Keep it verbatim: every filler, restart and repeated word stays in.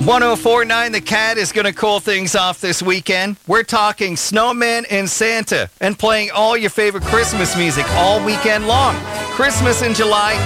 one oh four point nine The Cat is going to cool things off this weekend. We're talking Snowman and Santa and playing all your favorite Christmas music all weekend long. Christmas in July,